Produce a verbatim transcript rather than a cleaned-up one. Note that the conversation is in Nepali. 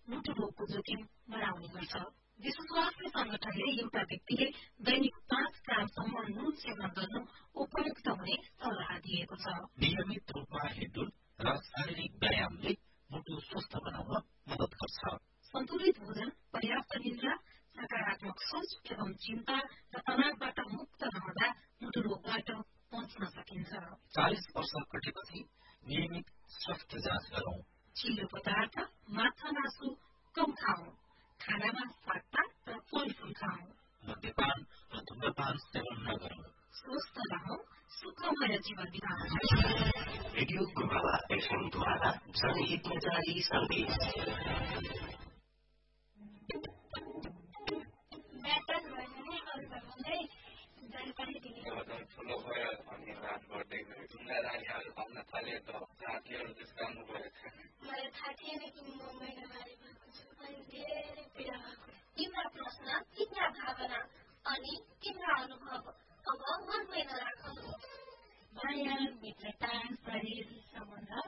मुटु रोगको जोखिम बढाउने गर्छ। विश्व स्वास्थ्य संगठनले एउटा व्यक्तिले दैनिक पाँच ग्रामसम्म नुन सेवन गर्नु उपयुक्त हुने सल्लाह दिएको छ। नियमित रूपमा हिँडुल र शारीरिक व्यायामले मुटु स्वस्थ बनाउन मद्दत गर्छ। सन्तुलित भोजन, पर्याप्त निद्रा, सकारात्मक सोच एवं चिन्ता र तनावबाट मुक्त रहँदा मुटु रोगबाट बच्न सकिन्छ। चालिस वर्ष कटेपछि नियमित स्वास्थ्य जाँच गरौं। चिल्लो पदार्थ, माछा मासु कम खाऊ। खानामा सागपात र फलफूल खाऊ। मद्यपान र धुम्रपान सेवन नगरौं। स्वस्थ रहौं, सुखमय जीवन बिताउँ। रेडियो कुम्भला एफएम द्वारा जनहितमा जारी सन्देश। ठुलो भयो भन्ने बात गर्दै गयो। ढुङ्गा रानीहरू भन्न थाले त साथीहरू जिस्काउनु पऱ्यो। मलाई थाहा थिएन कि म महिनावारी भएको छु अनि धेरै पीडा भएको। तिम्रा प्रश्न, तिम्रा भावना अनि तिम्रा अनुभव अब मनमै नराख। माया, मित्रता